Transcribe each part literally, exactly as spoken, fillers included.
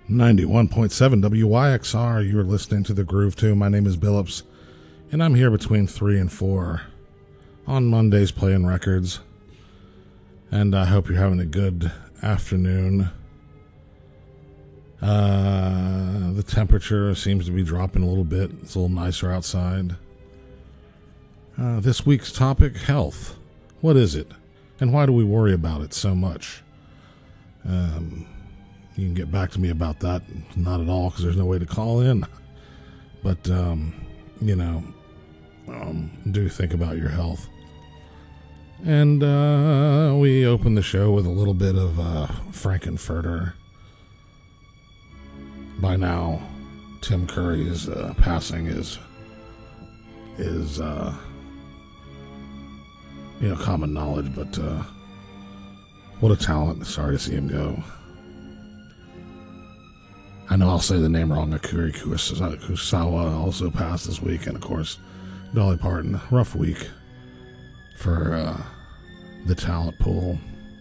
ninety-one point seven W Y X R, you're listening to The Groove Tune. My name is Billups, and I'm here between three and four on Mondays playing records. And I hope you're having a good afternoon. Uh, the temperature seems to be dropping a little bit. It's a little nicer outside. Uh, this week's topic, health. What is it? And why do we worry about it so much? Um... You can get back to me about that. Not at all, because there's no way to call in. But, um, you know, um, do think about your health. And uh, we open the show with a little bit of uh, Frankenfurter. By now, Tim Curry's uh, passing is, is uh, you know, common knowledge. But uh, what a talent. Sorry to see him go. I know I'll say the name wrong. Akira Kurosawa also passed this week, and of course, Dolly Parton. Rough week for uh, the talent pool.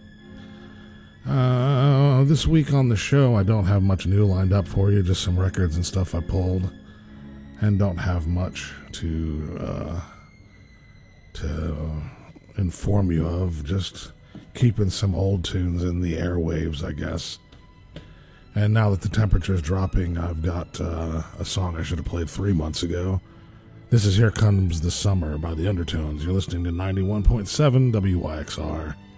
Uh, this week on the show, I don't have much new lined up for you, just some records and stuff I pulled, and don't have much to uh, to inform you of. Just keeping some old tunes in the airwaves, I guess. And now that the temperature is dropping, I've got uh, a song I should have played three months ago. This is Here Comes the Summer by the Undertones. You're listening to ninety-one point seven W Y X R.